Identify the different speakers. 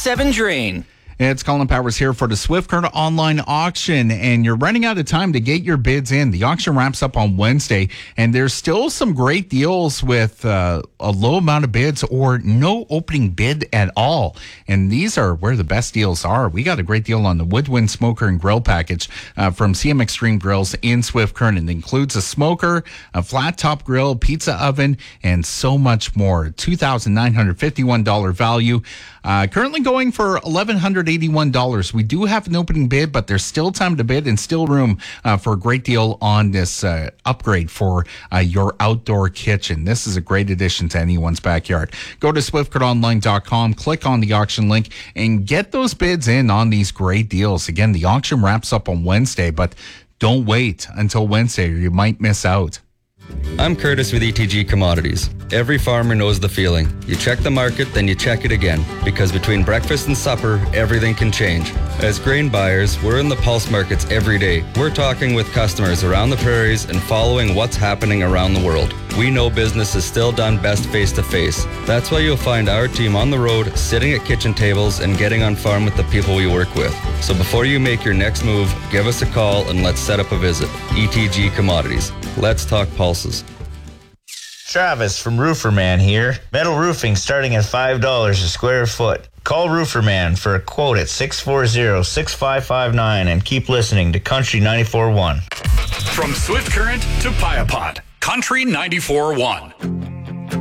Speaker 1: 24/7 Drain.
Speaker 2: It's Colin Powers here for the Swift Current online auction, and you're running out of time to get your bids in. The auction wraps up on Wednesday, and there's still some great deals with a low amount of bids or no opening bid at all. And these are where the best deals are. We got a great deal on the Woodwind Smoker and Grill package from CM Extreme Grills in Swift Current. It includes a smoker, a flat top grill, pizza oven, and so much more. $2,951 value. Currently going for $1,181. We do have an opening bid, but there's still time to bid and still room for a great deal on this upgrade for your outdoor kitchen. This is a great addition to anyone's backyard. Go to swiftcurrentonline.com, click on the auction link, and get those bids in on these great deals. Again, the auction wraps up on Wednesday, but don't wait until Wednesday or you might miss out.
Speaker 3: I'm Curtis with ETG Commodities. Every farmer knows the feeling. You check the market, then you check it again. Because between breakfast and supper, everything can change. As grain buyers, we're in the pulse markets every day. We're talking with customers around the prairies and following what's happening around the world. We know business is still done best face-to-face. That's why you'll find our team on the road, sitting at kitchen tables and getting on farm with the people we work with. So before you make your next move, give us a call and let's set up a visit. ETG Commodities. Let's talk pulses.
Speaker 4: Travis from Rooferman here. Metal roofing starting at $5 a square foot. Call Rooferman for a quote at 640-6559 and keep listening to Country 94.1.
Speaker 5: From Swift Current to Piapot, Country 94.1.